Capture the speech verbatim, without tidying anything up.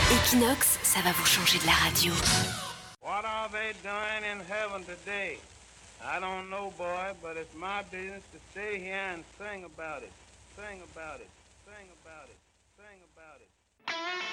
Equinox, ça va vous changer de la radio. What are they doing in heaven today? I don't know, boy, but it's my business to stay here and sing about it. Sing about it. Sing about it. Sing about it.